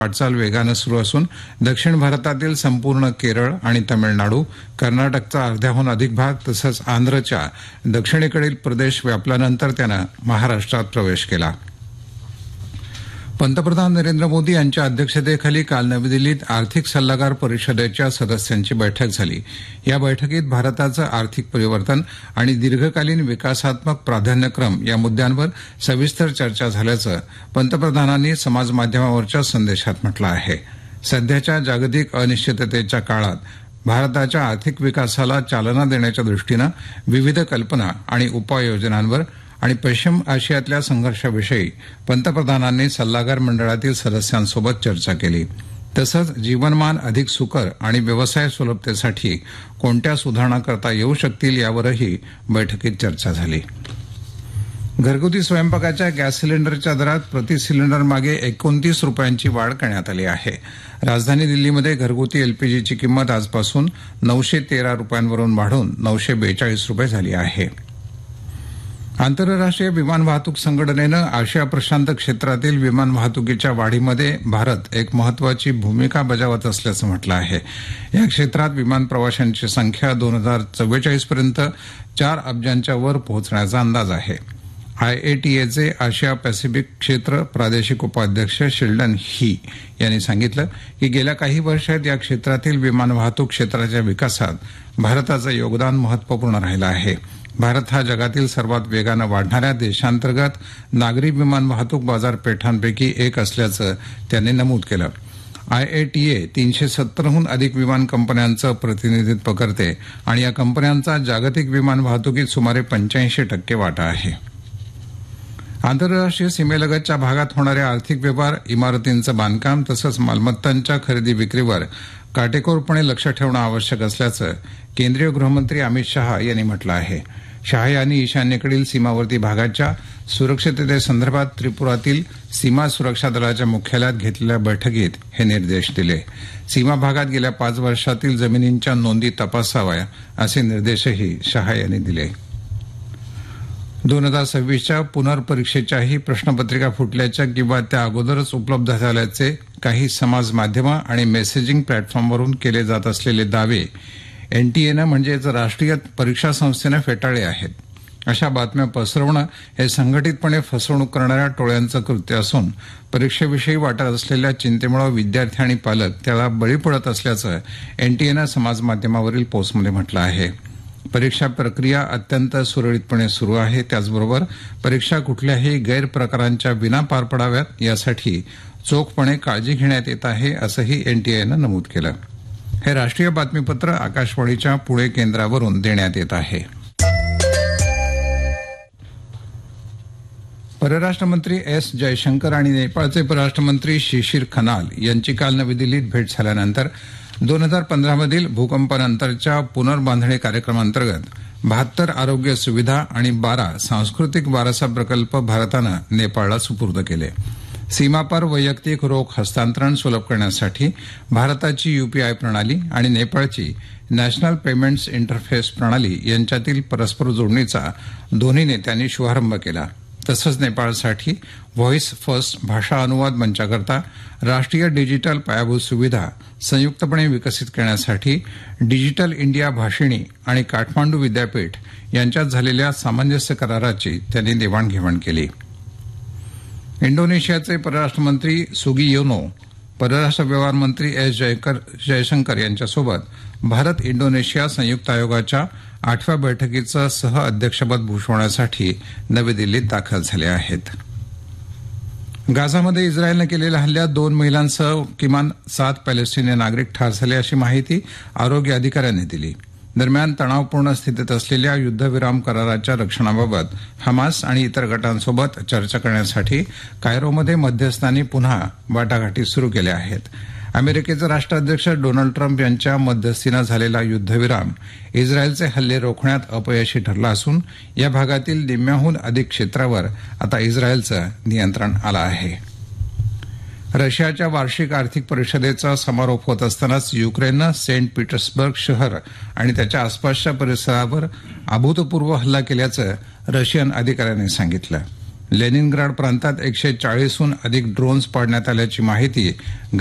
वाटचाल वेगानं सुरू असून दक्षिण भारतातील संपूर्ण केरळ आणि तमिळनाडू, कर्नाटकचा अर्ध्याहून अधिक भाग तसंच आंध्रच्या दक्षिणेकडील प्रदेश व्यापल्यानंतर त्यानं महाराष्ट्रात प्रवेश केला. पंतप्रधान नरेंद्र मोदी यांच्या अध्यक्षतेखाली काल नवी दिल्लीत आर्थिक सल्लागार परिषदेच्या सदस्यांची बैठक झाली. या बैठकीत भारताचं आर्थिक परिवर्तन आणि दीर्घकालीन विकासात्मक प्राधान्यक्रम या मुद्द्यांवर सविस्तर चर्चा झाल्याचं पंतप्रधानांनी समाजमाध्यमावरच्या संदेशात म्हटलं आहे. सध्याच्या जागतिक अनिश्चिततेच्या काळात भारताच्या आर्थिक विकासाला चालना देण्याच्या दृष्टीनं विविध कल्पना आणि उपाययोजनांवर आणि पश्चिम आशियातल्या संघर्षाविषयी पंतप्रधानांनी सल्लागार मंडळातील सदस्यांसोबत चर्चा केली. तसंच जीवनमान अधिक सुकर आणि व्यवसाय सुलभतेसाठी कोणत्या सुधारणा करता येऊ शकतील यावरही बैठकीत चर्चा झाली. घरगुती स्वयंपाकाच्या गॅस सिलेंडरच्या दरात प्रति सिलेंडर मागे 29 रुपयांची वाढ करण्यात आली आहे. राजधानी दिल्लीमध्ये घरगुती एलपीजीची किंमत आजपासून 913 रुपयांवरून वाढून 942 रुपये झाली आहे. आंतरराष्ट्रीय विमान वाहतूक संघटनेनं आशिया प्रशांत क्षेत्रातील विमान वाहतुकीच्या वाढीमध्ये भारत एक महत्वाची भूमिका बजावत असल्याचं म्हटलं आहे. या क्षेत्रात विमान प्रवाशांची संख्या 2044 पर्यंत 4 अब्जांच्या वर पोहोचण्याचा अंदाज आहे. आयएटीएचे आशिया पॅसिफिक क्षेत्र प्रादेशिक उपाध्यक्ष शिल्डन ही यांनी सांगितलं की गेल्या काही वर्षात या क्षेत्रातील विमान वाहतूक क्षेत्राच्या विकासात भारताचं योगदान महत्वपूर्ण राहिलं आहे. भारत हा जगातील सर्वात वेगानं वाढणाऱ्या देशांतर्गत नागरी विमान वाहतूक बाजारपेठांपैकी एक असल्याचं त्यांनी नमूद केलं. आयएटीए 370हून अधिक विमान कंपन्यांचं प्रतिनिधित्व करते आणि या कंपन्यांचा जागतिक विमान वाहतुकीत सुमारे 85% वाटा आहे. आंतरराष्ट्रीय सीमेलगतच्या भागात होणाऱ्या आर्थिक व्यवहार, इमारतींचं बांधकाम तसंच मालमत्तांच्या खरेदी विक्रीवर काटेकोरपणे लक्ष ठेवणं आवश्यक असल्याचं केंद्रीय गृहमंत्री अमित शहा यांनी म्हटलं आहे. शहा यांनी ईशान्येकडील सीमावर्ती भागाच्या सुरक्षिततेसंदर्भात त्रिपुरातील सीमा सुरक्षा दलाच्या मुख्यालयात घेतलेल्या बैठकीत हे निर्देश दिले. सीमा भागात गेल्या 5 वर्षातील जमिनींच्या नोंदी तपासाव्या असे निर्देशही शहा यांनी दिले. 2026च्या पुनर्परीक्षेच्याही प्रश्नपत्रिका फुटल्याच्या किंवा त्या अगोदरच उपलब्ध झाल्याचे काही समाज माध्यमं आणि मेसेजिंग प्लॅटफॉर्मवरून केले जात असलेले दावे एनटीएनं म्हणजेच राष्ट्रीय परीक्षा संस्थेनं फेटाळले आहेत. अशा बातम्या पसरवणं हे संघटितपणे फसवणूक करणाऱ्या टोळ्यांचं कृत्य असून परीक्षेविषयी वाटत असलेल्या चिंतेमुळे विद्यार्थी आणि पालक त्याला बळी पडत असल्याचं एनटीएनं समाजमाध्यमावरील पोस्टमध्ये म्हटलं आहे. परीक्षा प्रक्रिया अत्यंत सुरळीतपणे सुरू आहे. त्याचबरोबर परीक्षा कुठल्याही गैरप्रकारांच्या विना पार पडाव्यात यासाठी चोखपणे काळजी घेण्यात येत आहे असंही एनटीएनं नमूद केलं. हे राष्ट्रीय बातमीपत्र आकाशवाणीच्या पुणे केंद्रावरून देण्यात येत आहे. परराष्ट्रमंत्री एस जयशंकर आणि नेपाळचे परराष्ट्रमंत्री शिशिर खनाल यांची काल नवी दिल्लीत भेट झाल्यानंतर 2015मधील भूकंपानंतरच्या पुनर्बांधणी कार्यक्रमांतर्गत 72 आरोग्य सुविधा आणि 12 सांस्कृतिक वारसा प्रकल्प भारतानं नेपाळला सुपूर्द केले. सीमापार वैयक्तिक रोख हस्तांतरण सुलभ करण्यासाठी भारताची यूपीआय प्रणाली आणि नेपाळची नॅशनल पेमेंट्स इंटरफेस प्रणाली यांच्यातील परस्पर जोडणीचा दोन्ही नेत्यांनी शुभारंभ केला. तसंच नेपाळसाठी व्हॉइस फर्स्ट भाषा अनुवाद मंचाकरता राष्ट्रीय डिजिटल पायाभूत सुविधा संयुक्तपणे विकसित करण्यासाठी डिजिटल इंडिया भाषिणी आणि काठमांडू विद्यापीठ यांच्यात झालेल्या सामंजस्य कराराची त्यांनी देवाणघेवाण केली. इंडोनेशियाचे परराष्ट्रमंत्री सुगियोनो, परराष्ट्र व्यवहार मंत्री एस जयशंकर यांच्यासोबत भारत इंडोनेशिया संयुक्त आयोगाच्या 8व्या बैठकीचं सह अध्यक्षपद भूषवण्यासाठी नवी दिल्लीत दाखल झाले आहेत. गाझामध्ये इस्रायलनं केलेल्या हल्ल्यात 2 महिलांसह किमान 7 पॅलेस्टिनी नागरिक ठार झाले अशी माहिती आरोग्य अधिकाऱ्यांनी दिली. दरम्यान तणावपूर्ण स्थितीत असलेल्या युद्धविराम कराराच्या रक्षणाबाबत हमास आणि इतर गटांसोबत चर्चा करण्यासाठी कायरोमध्ये मध्यस्थांनी पुन्हा वाटाघाटी सुरू केल्या आहेत. अमेरिकेचे राष्ट्राध्यक्ष डोनाल्ड ट्रम्प यांच्या मध्यस्थीनं झालेला युद्धविराम इस्रायलचे हल्ले रोखण्यात अपयशी ठरला असून या भागातील निम्म्याहून अधिक क्षेत्रावर आता इस्रायलचं नियंत्रण आलं आहे. रशियाच्या वार्षिक आर्थिक परिषदेचा समारोप होत असतानाच युक्रेननं सेंट पीटर्सबर्ग शहर आणि त्याच्या आसपासच्या परिसरावर अभूतपूर्व हल्ला केल्याचं रशियन अधिकाऱ्यांनी सांगितलं. लेनिनग्राड प्रांतात 140हून अधिक ड्रोन्स पाडण्यात आल्याची माहिती